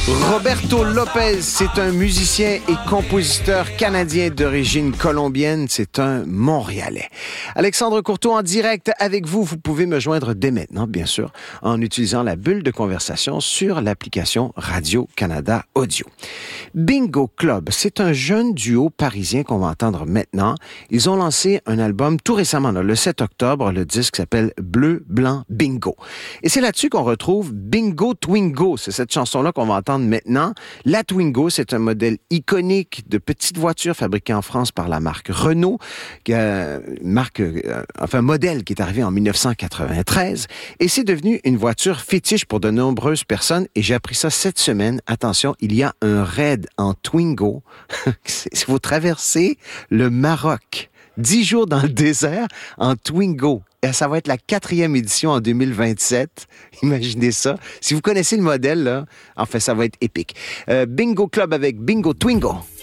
Roberto Lopez, c'est un musicien et compositeur canadien d'origine colombienne. C'est un Montréalais. Alexandre Courteau en direct avec vous. Vous pouvez me joindre dès maintenant, bien sûr, en utilisant la bulle de conversation sur l'application Radio-Canada Audio. Bingo Club, c'est un jeune duo parisien qu'on va entendre maintenant. Ils ont lancé un album tout récemment, le 7 octobre. Le disque s'appelle Bleu, Blanc, Bingo. Et c'est là-dessus qu'on retrouve Bingo Twingo. C'est cette chanson-là qu'on va entendre maintenant. La Twingo, c'est un modèle iconique de petite voiture fabriquée en France par la marque Renault, modèle qui est arrivé en 1993. Et c'est devenu une voiture fétiche pour de nombreuses personnes. Et j'ai appris ça cette semaine. Attention, il y a un raid en Twingo. Il faut traverser le Maroc. 10 jours dans le désert en Twingo. Et ça va être la 4e édition en 2027. Imaginez ça. Si vous connaissez le modèle, là, en fait, ça va être épique. Bingo Club avec Bingo Twingo.